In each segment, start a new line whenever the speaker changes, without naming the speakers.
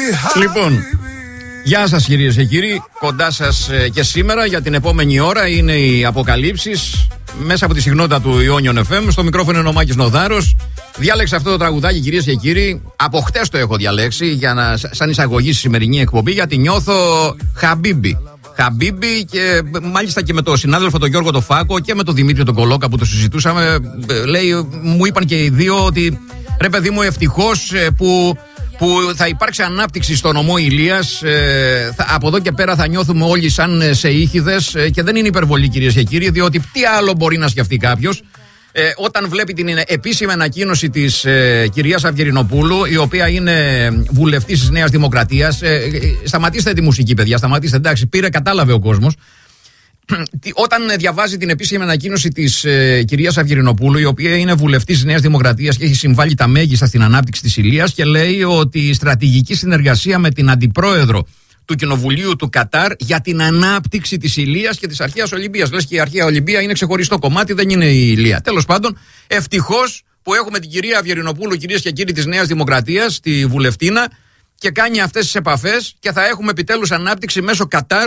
Λοιπόν, γεια σας κυρίες και κύριοι, κοντά σας και σήμερα για την επόμενη ώρα είναι οι αποκαλύψεις μέσα από τη συχνότητα του Ionion FM. Στο μικρόφωνο είναι ο Μάκης Νοδάρος. Διάλεξα αυτό το τραγουδάκι κυρίες και κύριοι, από χτες το έχω διαλέξει για να, σαν εισαγωγή στη σημερινή εκπομπή, γιατί νιώθω Χαμπίμπι και μάλιστα και με τον συνάδελφο τον Γιώργο τον Φάκο και με τον Δημήτρη τον Κολόκα που το συζητούσαμε. Λέει, μου είπαν και οι δύο ότι ρε παιδί μου, ευτυχώς που θα υπάρξει ανάπτυξη στο νομό Ηλίας. Από εδώ και πέρα θα νιώθουμε όλοι σαν σε ήχηδες, και δεν είναι υπερβολή κυρίες και κύριοι, διότι τι άλλο μπορεί να σκεφτεί κάποιος όταν βλέπει την επίσημη ανακοίνωση της κυρίας Αυγερινοπούλου, η οποία είναι βουλευτής της Νέας Δημοκρατίας. Σταματήστε τη μουσική, παιδιά, σταματήστε, εντάξει, κατάλαβε ο κόσμος. Όταν διαβάζει την επίσημη ανακοίνωση της κυρίας Αυγερινοπούλου, η οποία είναι βουλευτής της Νέας Δημοκρατίας και έχει συμβάλει τα μέγιστα στην ανάπτυξη της Ηλίας, και λέει ότι η στρατηγική συνεργασία με την αντιπρόεδρο του Κοινοβουλίου του Κατάρ για την ανάπτυξη της Ηλίας και της Αρχαίας Ολυμπίας. Λες και η Αρχαία Ολυμπία είναι ξεχωριστό κομμάτι, δεν είναι η Ηλία. Τέλος πάντων, ευτυχώς που έχουμε την κυρία Αυγερινοπούλου, κυρίες και κύριοι, της Νέας Δημοκρατίας, τη βουλευτίνα, και κάνει αυτές τις επαφές, και θα έχουμε επιτέλους ανάπτυξη μέσω Κατάρ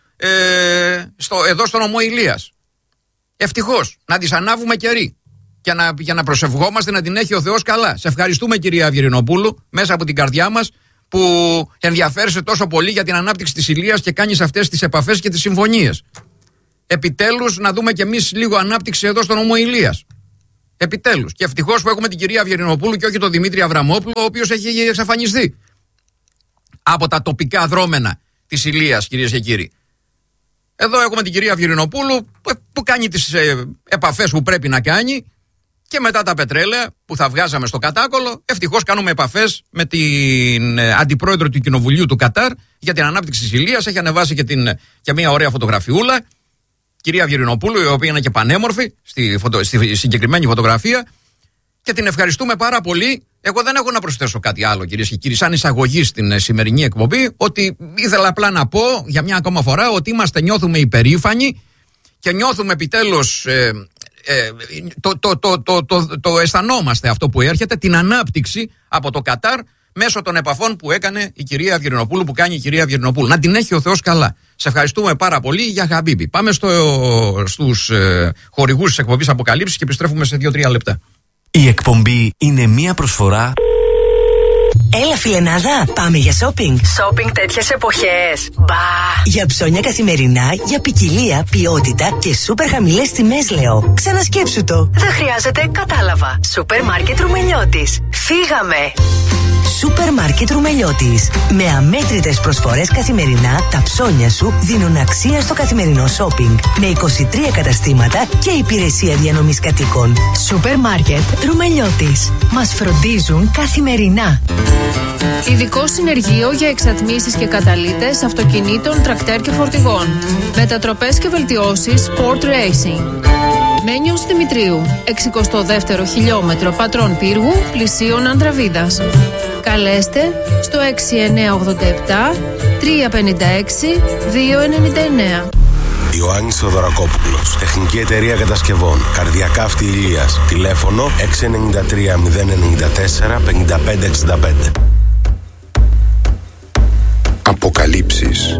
εδώ στο νομό Ηλίας. Ευτυχώς, να τις ανάβουμε καιροί για να προσευχόμαστε να την έχει ο Θεός καλά. Σε ευχαριστούμε κυρία Αυγερινοπούλου, μέσα από την καρδιά μας, που ενδιαφέρεσαι τόσο πολύ για την ανάπτυξη της Ηλίας και κάνεις αυτές τις επαφές και τις συμφωνίες. Επιτέλους να δούμε κι εμείς λίγο ανάπτυξη εδώ στο νομό Ηλίας. Επιτέλους. Και ευτυχώς που έχουμε την κυρία Αυγερινοπούλου και όχι τον Δημήτρη Αβραμόπουλο, ο οποίος έχει εξαφανιστεί από τα τοπικά δρόμενα της Ηλίας, κυρίες και κύριοι. Εδώ έχουμε την κυρία Αυγερινοπούλου που κάνει τις επαφές που πρέπει να κάνει, και μετά τα πετρέλαια που θα βγάζαμε στο κατάκολο, ευτυχώς κάνουμε επαφές με την αντιπρόεδρο του Κοινοβουλίου του Κατάρ για την ανάπτυξη της Ηλίας. Έχει ανεβάσει και μια ωραία φωτογραφιούλα, κυρία Αυγερινοπούλου, η οποία είναι και πανέμορφη στη συγκεκριμένη φωτογραφία, και την ευχαριστούμε πάρα πολύ. Εγώ δεν έχω να προσθέσω κάτι άλλο, κυρίες και κύριοι, σαν εισαγωγή στην σημερινή εκπομπή, ότι ήθελα απλά να πω για μια ακόμα φορά ότι νιώθουμε υπερήφανοι και νιώθουμε επιτέλους, το αισθανόμαστε αυτό που έρχεται, την ανάπτυξη από το Κατάρ μέσω των επαφών που έκανε η κυρία Αυγερινοπούλου, που κάνει η κυρία Αυγερινοπούλου. Να την έχει ο Θεός καλά. Σε ευχαριστούμε πάρα πολύ για Χαμπίμπι. Πάμε στους χορηγούς της εκπομπής Αποκαλύψεις και επιστρέφουμε σε 2-3 λεπτά.
Η εκπομπή είναι μία προσφορά.
Έλα φιλενάδα, πάμε για shopping.
Shopping τέτοιες εποχές. Μπα.
Για ψώνια καθημερινά, για ποικιλία, ποιότητα και σούπερ χαμηλές τιμές, λέω. Ξανασκέψου το.
Δεν χρειάζεται, κατάλαβα. Σούπερ μάρκετ Ρουμελιώτης. Φύγαμε.
Σούπερ μάρκετ Ρουμελιώτης. Με αμέτρητες προσφορές καθημερινά, τα ψώνια σου δίνουν αξία στο καθημερινό shopping. Με 23 καταστήματα και υπηρεσία διανομής κατοίκων.
Σούπερ μάρκετ Ρουμελιώτης. Μας φροντίζουν καθημερινά.
Ειδικό συνεργείο για εξατμίσεις και καταλύτες αυτοκινήτων, τρακτέρ και φορτηγών. Μετατροπές και βελτιώσεις Sport Racing. Μένιος Δημητρίου, 62ο χιλιόμετρο Πατρών Πύργου, πλησίων Ανδραβίδας. Καλέστε στο 6987 356 299.
Ιωάννης Θοδωρακόπουλος, Τεχνική Εταιρεία Κατασκευών, Καρδιακάφτη Ηλίας, τηλέφωνο 693 094 5565.
Αποκαλύψεις.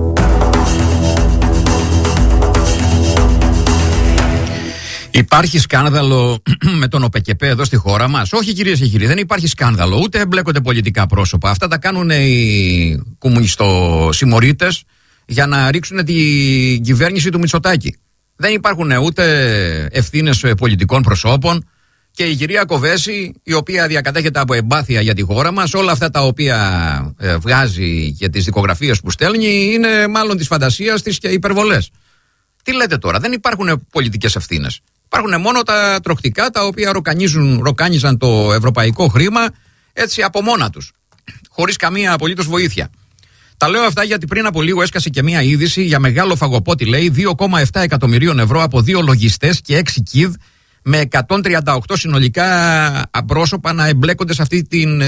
Υπάρχει σκάνδαλο με τον ΟΠΕΚΕΠΕ εδώ στη χώρα μας? Όχι κυρίες και κύριοι, δεν υπάρχει σκάνδαλο, ούτε εμπλέκονται πολιτικά πρόσωπα. Αυτά τα κάνουν οι κομμουνιστοσημωρίτες για να ρίξουν την κυβέρνηση του Μητσοτάκη. Δεν υπάρχουν ούτε ευθύνες πολιτικών προσώπων, και η κυρία Κοβέση, η οποία διακατέχεται από εμπάθεια για τη χώρα μας, όλα αυτά τα οποία βγάζει και τις δικογραφίες που στέλνει είναι μάλλον της φαντασίας της και υπερβολές. Τι λέτε τώρα, δεν υπάρχουν πολιτικές ευθύνες. Υπάρχουν μόνο τα τροκτικά, τα οποία ροκάνιζαν το ευρωπαϊκό χρήμα έτσι από μόνα τους, χωρίς καμία απολύτως βοήθεια. Τα λέω αυτά γιατί πριν από λίγο έσκασε και μία είδηση για μεγάλο φαγοπότη, λέει, 2,7 εκατομμυρίων ευρώ από 2 λογιστές και 6 ΚΙΔ, με 138 συνολικά πρόσωπα να εμπλέκονται σε αυτή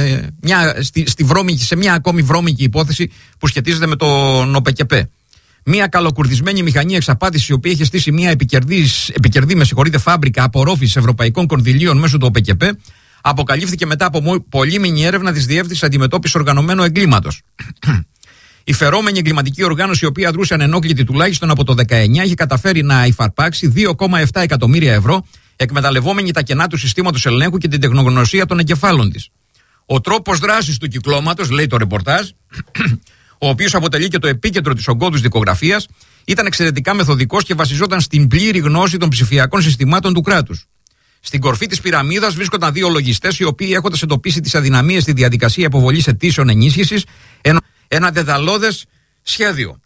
σε μια ακόμη βρώμικη υπόθεση που σχετίζεται με τον ΟΠΕΚΕΠΕ. Μια καλοκουρδισμένη μηχανή εξαπάτησης, η οποία είχε στήσει μια επικερδή φάμπρικα απορρόφησης ευρωπαϊκών κονδυλίων μέσω του ΟΠΕΚΕΠΕ, αποκαλύφθηκε μετά από πολύμηνη έρευνα της Διεύθυνσης Αντιμετώπισης Οργανωμένου Εγκλήματος. Η φερόμενη εγκληματική οργάνωση, η οποία δρούσε ανενόχλητη τουλάχιστον από το 19, είχε καταφέρει να υφαρπάξει 2,7 εκατομμύρια ευρώ, εκμεταλλευόμενη τα κενά του συστήματος ελέγχου και την τεχνογνωσία των εγκεφάλων της. Ο τρόπος δράσης του κυκλώματος, λέει το ρεπορτάζ, ο οποίος αποτελεί και το επίκεντρο της ογκώδους δικογραφίας, ήταν εξαιρετικά μεθοδικός και βασιζόταν στην πλήρη γνώση των ψηφιακών συστημάτων του κράτους. Στην κορφή της πυραμίδας βρίσκονταν δύο λογιστές, οι οποίοι, έχοντας εντοπίσει τις αδυναμίες στη διαδικασία υποβολής αιτήσεων ενίσχυσης, ένα δεδαλώδες σχέδιο.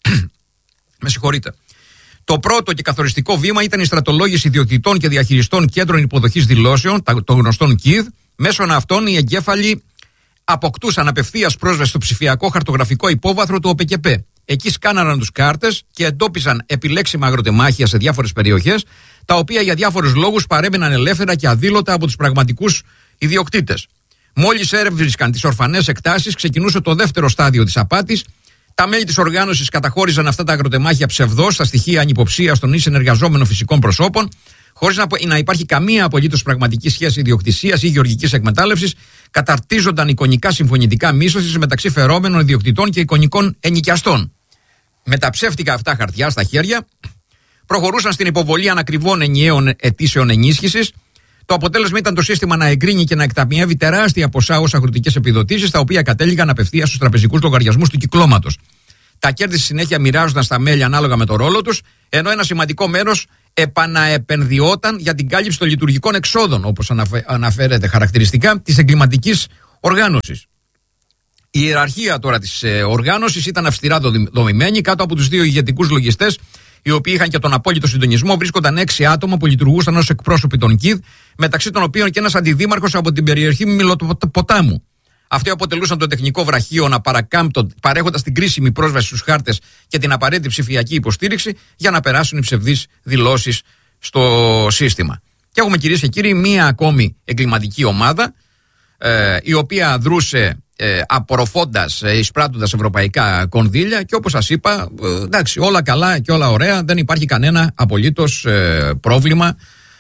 Με συγχωρείτε. Το πρώτο και καθοριστικό βήμα ήταν η στρατολόγηση ιδιοκτητών και διαχειριστών κέντρων υποδοχής δηλώσεων, των γνωστών ΚΙΔ. Μέσω αυτών οι εγκέφαλοι αποκτούσαν απευθείας πρόσβαση στο ψηφιακό χαρτογραφικό υπόβαθρο του ΟΠΚΠ. Εκεί σκάναραν τους κάρτες και εντόπισαν επιλέξιμα αγροτεμάχια σε διάφορες περιοχές, τα οποία για διάφορους λόγους παρέμειναν ελεύθερα και αδήλωτα από τους πραγματικούς ιδιοκτήτες. Μόλις έρευναν τις ορφανές εκτάσεις, ξεκινούσε το δεύτερο στάδιο της απάτης. Τα μέλη της οργάνωσης καταχώριζαν αυτά τα αγροτεμάχια ψευδώς στα στοιχεία ανυποψίας των ή συνεργαζόμενων φυσικών προσώπων, χωρίς να υπάρχει καμία απολύτως πραγματική σχέση ιδιοκτησίας ή γεωργικής εκμετάλλευσης. Καταρτίζονταν εικονικά συμφωνητικά μίσθωσης μεταξύ φερόμενων ιδιοκτητών και εικονικών ενοικιαστών. Με τα ψεύτικα αυτά χαρτιά στα χέρια, προχωρούσαν στην υποβολή ανακριβών ενιαίων αιτήσεων ενίσχυσης. Το αποτέλεσμα ήταν το σύστημα να εγκρίνει και να εκταμιεύει τεράστια ποσά ως αγροτικές επιδοτήσεις, τα οποία κατέληγαν απευθείας στους τραπεζικούς λογαριασμούς του κυκλώματος. Τα κέρδη στη συνέχεια μοιράζονταν στα μέλη ανάλογα με το ρόλο τους, ενώ ένα σημαντικό μέρος επαναεπενδυόταν για την κάλυψη των λειτουργικών εξόδων, όπως αναφέρεται χαρακτηριστικά, της εγκληματικής οργάνωσης. Η ιεραρχία τώρα της οργάνωσης ήταν αυστηρά δομημένη κάτω από τους δύο ηγετικούς λογιστές, οι οποίοι είχαν και τον απόλυτο συντονισμό. Βρίσκονταν 6 άτομα που λειτουργούσαν ως εκπρόσωποι των ΚΙΔ, μεταξύ των οποίων και ένας αντιδήμαρχος από την περιοχή Μιλοποτάμου. Αυτοί αποτελούσαν το τεχνικό βραχείο να παρέχοντας την κρίσιμη πρόσβαση στους χάρτες και την απαραίτητη ψηφιακή υποστήριξη για να περάσουν οι ψευδείς δηλώσεις στο σύστημα. Και έχουμε, κυρίες και κύριοι, μία ακόμη εγκληματική ομάδα, η οποία δρούσε απορροφώντας, εισπράττοντας ευρωπαϊκά κονδύλια, και όπως σας είπα, εντάξει, όλα καλά και όλα ωραία, δεν υπάρχει κανένα απολύτως πρόβλημα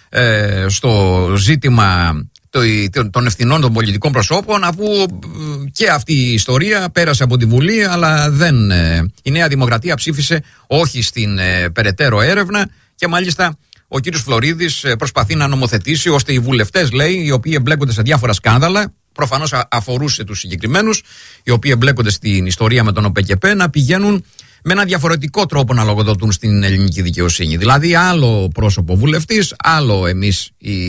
στο ζήτημα των ευθυνών των πολιτικών προσώπων, αφού και αυτή η ιστορία πέρασε από τη Βουλή, αλλά η Νέα Δημοκρατία ψήφισε όχι στην περαιτέρω έρευνα, και μάλιστα ο κύριος Φλωρίδης προσπαθεί να νομοθετήσει ώστε οι βουλευτές, λέει, οι οποίοι εμπλέκονται σε διάφορα σκάνδαλα, προφανώς αφορούσε τους συγκεκριμένους, οι οποίοι εμπλέκονται στην ιστορία με τον ΟΠΚΠ, να πηγαίνουν με ένα διαφορετικό τρόπο να λογοδοτούν στην ελληνική δικαιοσύνη. Δηλαδή, άλλο πρόσωπο βουλευτής, άλλο εμείς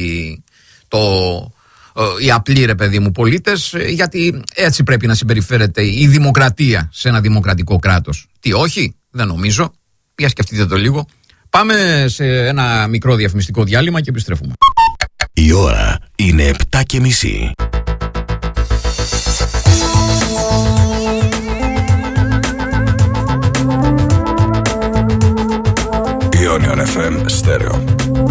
οι απλοί, ρε παιδί μου, πολίτες, γιατί έτσι πρέπει να συμπεριφέρεται η δημοκρατία σε ένα δημοκρατικό κράτος. Τι όχι, δεν νομίζω. Για σκεφτείτε το λίγο. Πάμε σε ένα μικρό διαφημιστικό διάλειμμα και επιστρέφουμε.
Η ώρα είναι 7:30.
Ionian FM Stereo.